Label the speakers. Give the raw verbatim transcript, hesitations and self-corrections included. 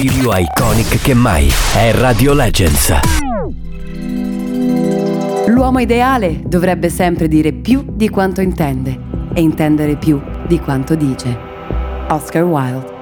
Speaker 1: più iconic che mai. È Radio Legends.
Speaker 2: L'uomo ideale dovrebbe sempre dire più di quanto intende e intendere più di quanto dice. Oscar Wilde.